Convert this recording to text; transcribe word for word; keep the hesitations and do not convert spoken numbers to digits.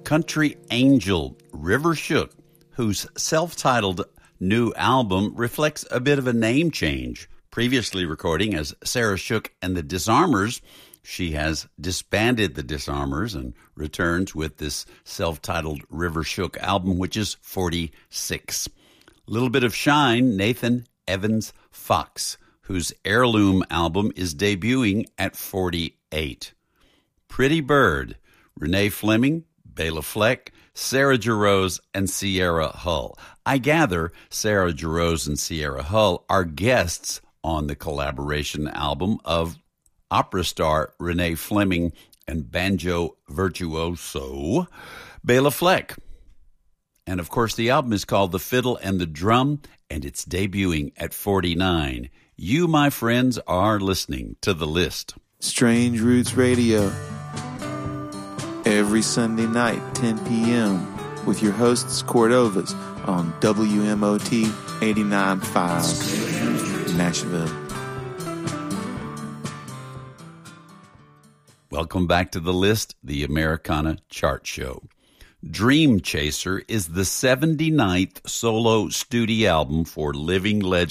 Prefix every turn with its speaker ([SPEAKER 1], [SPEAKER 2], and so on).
[SPEAKER 1] country angel River Shook, whose self-titled new album reflects a bit of a name change. Previously recording as Sarah Shook and the Disarmers, she has disbanded the Disarmers and returns with this self-titled River Shook album, which is forty-six. A little bit of shine, Nathan Evans Fox, whose Heirloom album is debuting at forty-eight. Pretty Bird, Renee Fleming, Bela Fleck, Sarah Jarosz, and Sierra Hull. I gather Sarah Jarosz and Sierra Hull are guests on the collaboration album of opera star Renee Fleming and banjo virtuoso Bela Fleck. And of course, the album is called The Fiddle and the Drum, and it's debuting at forty-nine. You, my friends, are listening to The List.
[SPEAKER 2] Strange Roots Radio. Every Sunday night, ten p.m., with your hosts, Cordovas, on W M O T eighty-nine point five, Nashville.
[SPEAKER 1] Welcome back to The List, the Americana Chart Show. Dream Chaser is the seventy-ninth solo studio album for living legend